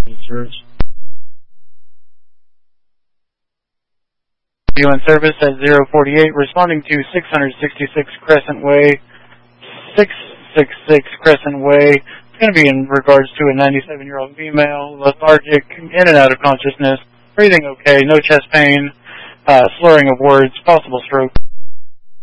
Search. You in service at 048, responding to 666 Crescent Way, 666 Crescent Way. It's going to be in regards to a 97-year-old female, lethargic, in and out of consciousness, breathing okay, no chest pain, slurring of words, possible stroke.